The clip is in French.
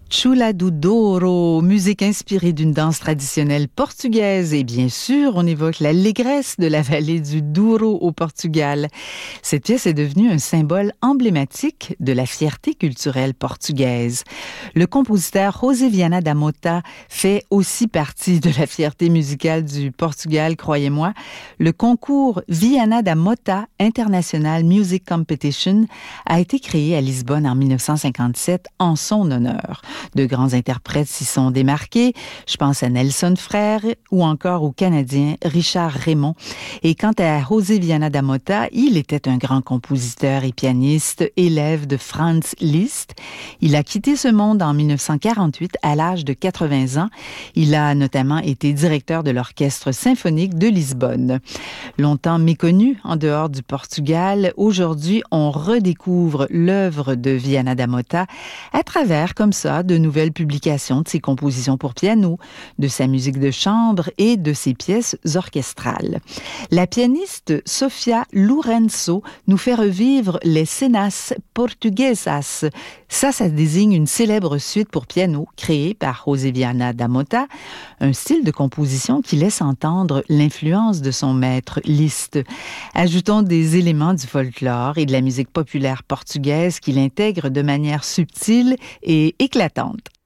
Chula do Douro, musique inspirée d'une danse traditionnelle portugaise et bien sûr, on évoque l'allégresse de la vallée du Douro au Portugal. Cette pièce est devenue un symbole emblématique de la fierté culturelle portugaise. Le compositeur José Viana da Mota fait aussi partie de la fierté musicale du Portugal, croyez-moi. Le concours Viana da Mota International Music Competition a été créé à Lisbonne en 1957 en son honneur. De grands interprètes s'y sont démarqués. Je pense à Nelson Frère ou encore au Canadien Richard Raymond. Et quant à José Viana da Mota, il était un grand compositeur et pianiste, élève de Franz Liszt. Il a quitté ce monde en 1948 à l'âge de 80 ans. Il a notamment été directeur de l'Orchestre symphonique de Lisbonne. Longtemps méconnu en dehors du Portugal, aujourd'hui on redécouvre l'œuvre de Viana da Mota à travers, comme ça, de nouvelles publications de ses compositions pour piano, de sa musique de chambre et de ses pièces orchestrales. La pianiste Sofia Lourenço nous fait revivre les Cenas Portuguesas. Ça désigne une célèbre suite pour piano créée par José Viana da Mota, un style de composition qui laisse entendre l'influence de son maître Liszt. Ajoutons des éléments du folklore et de la musique populaire portugaise qu'il intègre de manière subtile et éclatante.